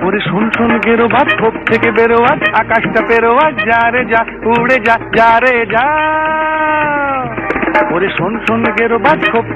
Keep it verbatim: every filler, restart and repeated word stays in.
ওরে শোন শোন গেরোবাজ, খোপ থেকে বেরোয়াজ, আকাশটা পেরোয়াজ, যা রে যা, উড়ে যা, যা রে যা। ওরে শোন শোন গেরোবাজ, খোপ